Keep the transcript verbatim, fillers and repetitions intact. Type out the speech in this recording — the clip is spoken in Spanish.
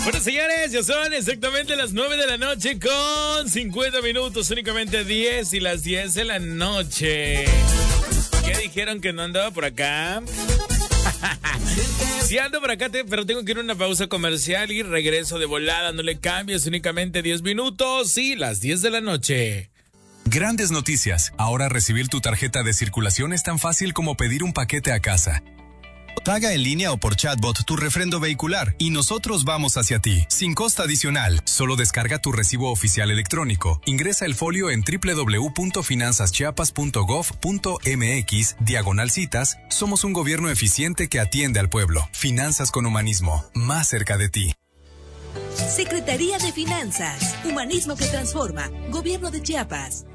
Bueno, señores, ya son exactamente las nueve de la noche con cincuenta minutos, únicamente diez y las diez de la noche. ¿Qué dijeron que no andaba por acá? Sí ando por acá, te, pero tengo que ir a una pausa comercial y regreso de volada. No le cambies, únicamente diez minutos y las diez de la noche. Grandes noticias. Ahora recibir tu tarjeta de circulación es tan fácil como pedir un paquete a casa. Paga en línea o por chatbot tu refrendo vehicular y nosotros vamos hacia ti, sin costo adicional. Solo descarga tu recibo oficial electrónico. Ingresa el folio en doble u doble u doble u punto finanzas chiapas punto gov punto mx, diagonal citas. Somos un gobierno eficiente que atiende al pueblo. Finanzas con humanismo, más cerca de ti. Secretaría de Finanzas, Humanismo que Transforma, Gobierno de Chiapas.